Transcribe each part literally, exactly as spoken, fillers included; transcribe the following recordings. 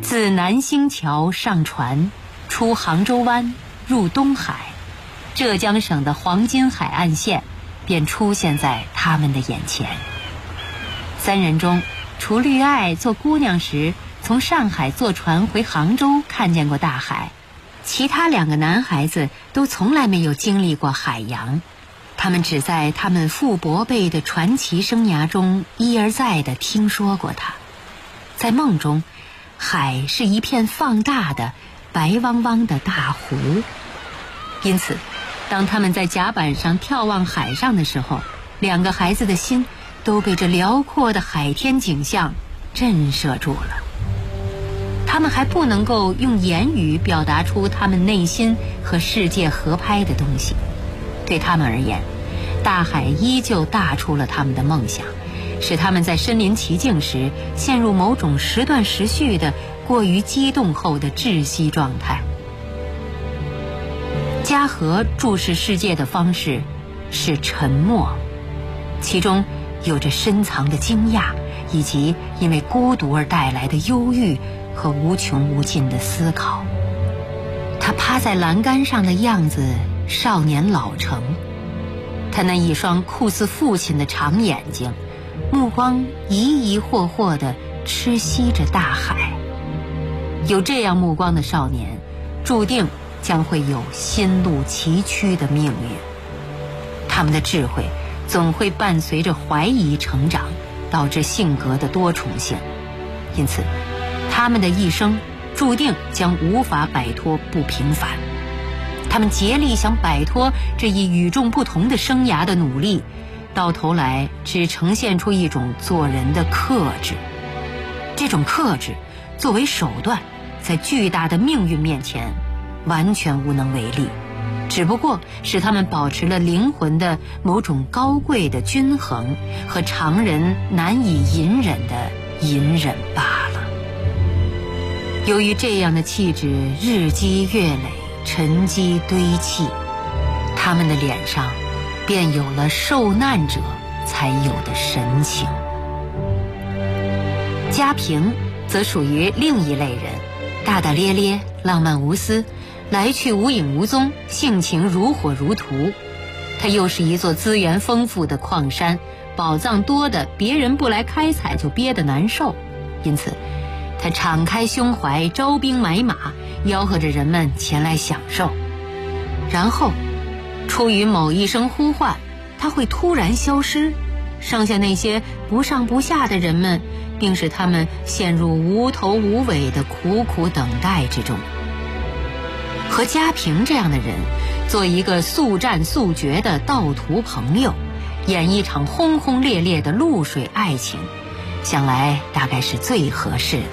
自南星桥上船，出杭州湾，入东海，浙江省的黄金海岸线便出现在他们的眼前。三人中，除绿爱做姑娘时从上海坐船回杭州看见过大海，其他两个男孩子都从来没有经历过海洋，他们只在他们父伯辈的传奇生涯中一而再地听说过它。在梦中，海是一片放大的白汪汪的大湖，因此当他们在甲板上眺望海上的时候，两个孩子的心都被这辽阔的海天景象震慑住了。他们还不能够用言语表达出他们内心和世界合拍的东西，对他们而言，大海依旧大出了他们的梦想，使他们在身临其境时陷入某种时断时续的过于激动后的窒息状态。嘉禾注视世界的方式是沉默，其中有着深藏的惊讶，以及因为孤独而带来的忧郁和无穷无尽的思考。他趴在栏杆上的样子少年老成，他那一双酷似父亲的长眼睛，目光疑疑惑惑地痴吸着大海。有这样目光的少年，注定将会有心路崎岖的命运。他们的智慧总会伴随着怀疑成长，导致性格的多重性，因此他们的一生注定将无法摆脱不平凡。他们竭力想摆脱这一与众不同的生涯的努力，到头来只呈现出一种做人的克制。这种克制作为手段，在巨大的命运面前完全无能为力，只不过使他们保持了灵魂的某种高贵的均衡和常人难以隐忍的隐忍罢了。由于这样的气质日积月累，沉积堆砌，他们的脸上便有了受难者才有的神情。嘉平则属于另一类人，大大咧咧，浪漫无私，来去无影无踪，性情如火如荼。它又是一座资源丰富的矿山，宝藏多的别人不来开采就憋得难受，因此他敞开胸怀，招兵买马，吆喝着人们前来享受。然后出于某一声呼唤，他会突然消失，剩下那些不上不下的人们，并使他们陷入无头无尾的苦苦等待之中。和嘉平这样的人做一个速战速决的道途朋友，演一场轰轰烈烈的露水爱情，想来大概是最合适的。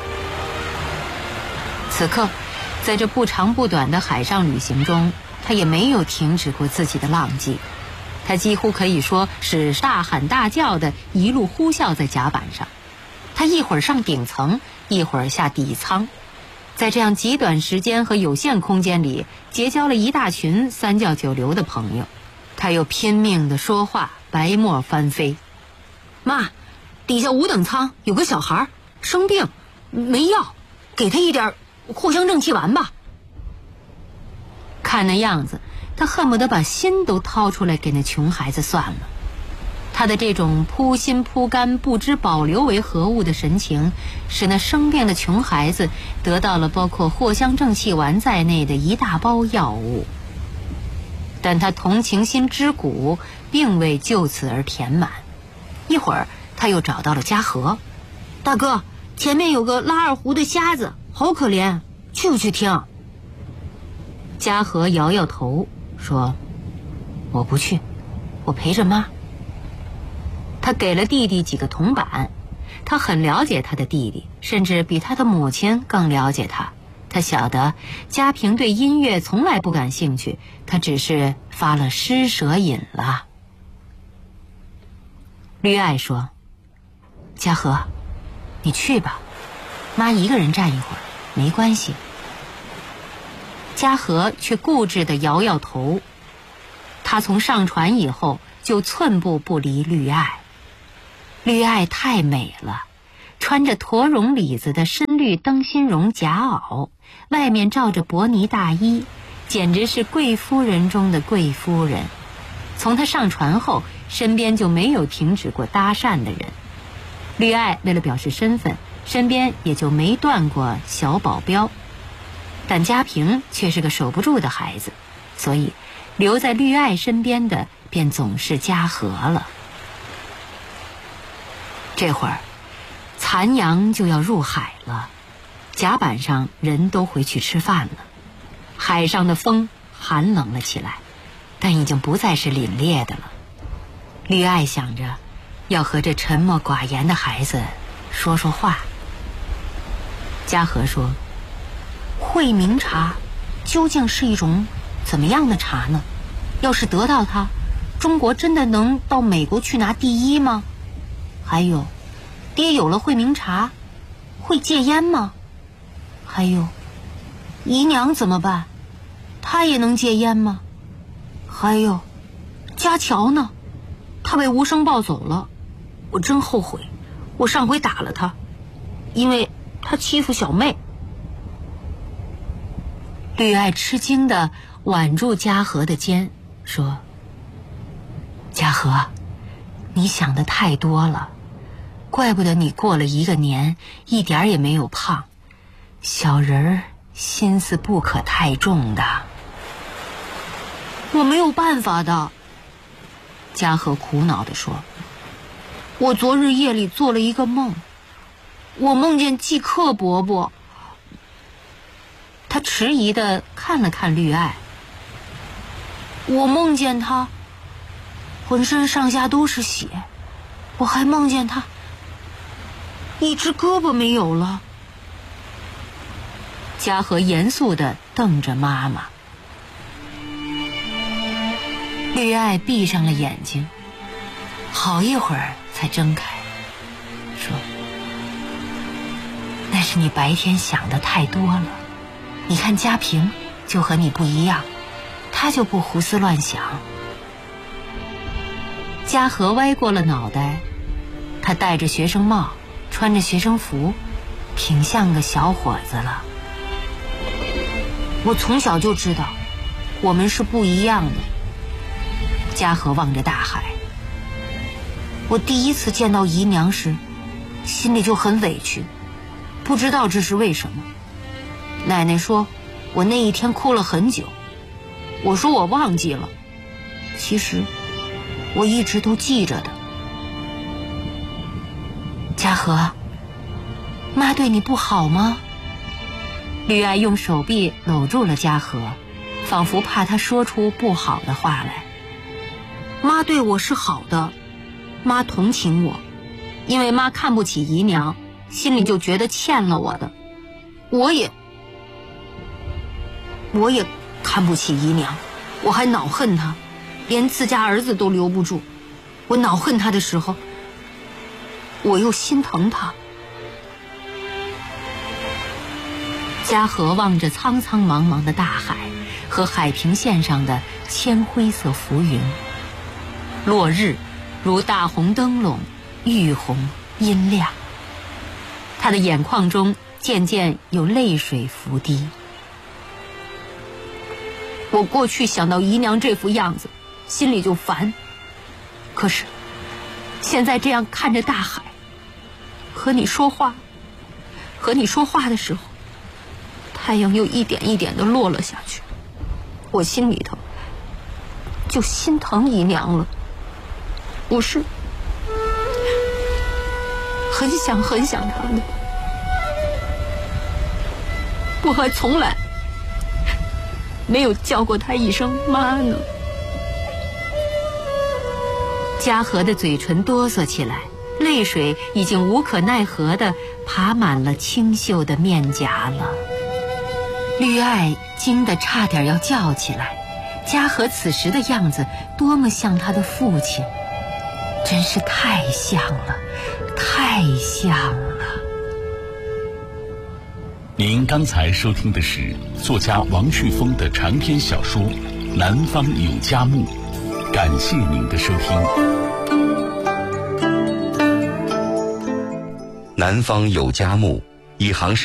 此刻在这不长不短的海上旅行中，他也没有停止过自己的浪迹，他几乎可以说是大喊大叫的一路呼啸在甲板上。他一会儿上顶层，一会儿下底舱，在这样极短时间和有限空间里结交了一大群三教九流的朋友。他又拼命地说话，白沫翻飞。妈，底下五等舱有个小孩生病没药，给他一点藿香正气丸吧。看那样子，他恨不得把心都掏出来给那穷孩子算了。他的这种扑心扑肝不知保留为何物的神情，使那生病的穷孩子得到了包括藿香正气丸在内的一大包药物。但他同情心之谷并未就此而填满。一会儿他又找到了嘉禾。大哥，前面有个拉二胡的瞎子，好可怜，去不去听？嘉禾摇摇头说，我不去，我陪着妈。他给了弟弟几个铜板，他很了解他的弟弟，甚至比他的母亲更了解他。他晓得嘉平对音乐从来不感兴趣，他只是发了施舍瘾了。绿爱说，嘉禾，你去吧，妈一个人站一会儿没关系。嘉禾却固执地摇摇头，他从上船以后就寸步不离绿爱。绿爱太美了， 穿着驼绒里子的深绿灯芯绒夹袄，外面罩着薄呢大衣，简直是贵夫人中的贵夫人。从她上船后，身边就没有停止过搭讪的人。绿爱为了表示身份，身边也就没断过小保镖。但家平却是个守不住的孩子，所以留在绿爱身边的便总是家和了。这会儿残阳就要入海了，甲板上人都回去吃饭了，海上的风寒冷了起来，但已经不再是凛冽的了。绿爱想着要和这沉默寡言的孩子说说话。嘉禾说，惠明茶究竟是一种怎么样的茶呢？要是得到它，中国真的能到美国去拿第一吗？还有，爹有了惠明茶会戒烟吗？还有，姨娘怎么办？她也能戒烟吗？还有，家乔呢？他被无声抱走了，我真后悔，我上回打了他，因为他欺负小妹。绿爱吃惊地挽住嘉禾的肩，说：嘉禾，你想的太多了，怪不得你过了一个年一点也没有胖，小人儿心思不可太重的。我没有办法的，嘉禾苦恼地说，我昨日夜里做了一个梦，我梦见季克伯伯。他迟疑地看了看绿爱，我梦见他浑身上下都是血，我还梦见他一只胳膊没有了。嘉禾严肃地瞪着妈妈。绿爱闭上了眼睛，好一会儿才睁开，说：那是你白天想的太多了，你看家平就和你不一样，他就不胡思乱想。嘉禾歪过了脑袋，他戴着学生帽，穿着学生服，挺像个小伙子了。我从小就知道我们是不一样的。嘉禾望着大海，我第一次见到姨娘时心里就很委屈，不知道这是为什么。奶奶说我那一天哭了很久，我说我忘记了，其实我一直都记着的。嘉禾，妈对你不好吗？绿爱用手臂搂住了嘉禾，仿佛怕他说出不好的话来。妈对我是好的，妈同情我，因为妈看不起姨娘，心里就觉得欠了我的。我也我也看不起姨娘，我还恼恨她，连自家儿子都留不住。我恼恨她的时候，我又心疼她。嘉禾望着苍苍茫茫的大海和海平线上的铅灰色浮云，落日如大红灯笼，玉红阴亮。他的眼眶中渐渐有泪水浮滴。我过去想到姨娘这副样子，心里就烦。可是现在这样看着大海，和你说话，和你说话的时候，太阳又一点一点地落了下去，我心里头就心疼姨娘了。我是很想很想她的，我还从来没有叫过她一声妈呢。嘉禾的嘴唇哆嗦起来，泪水已经无可奈何地爬满了清秀的面颊了。绿爱惊得差点要叫起来，嘉禾此时的样子多么像他的父亲，真是太像了，太像了。 您刚才收听的是作家王旭峰的长篇小说《南方有佳木》，感谢您的收听。 南方有佳木，以杭市